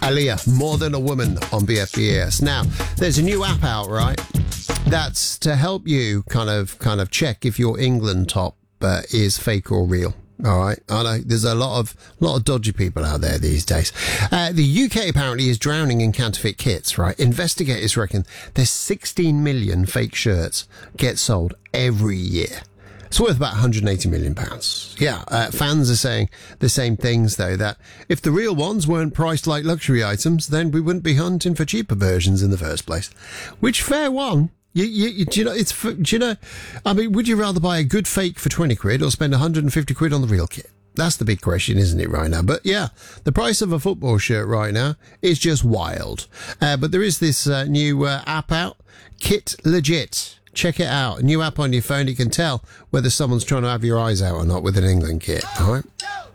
Aaliyah, More Than a Woman on BFBS. Now, there's a new app out, right? That's to help you kind of check if your England top is fake or real. All right, I know there's a lot of dodgy people out there these days. The UK apparently is drowning in counterfeit kits. Right, investigators reckon there's 16 million fake shirts get sold every year. It's worth about £180 million. Yeah, fans are saying the same things, though, that if the real ones weren't priced like luxury items, then we wouldn't be hunting for cheaper versions in the first place. Which, fair one. Do you know, I mean, would you rather buy a good fake for 20 quid or spend 150 quid on the real kit? That's the big question, isn't it, right now? But yeah, the price of a football shirt right now is just wild. But there is this new app out, Kit Legit. Check it out. A new app on your phone. You can tell whether someone's trying to have your eyes out or not with an England kit. All right.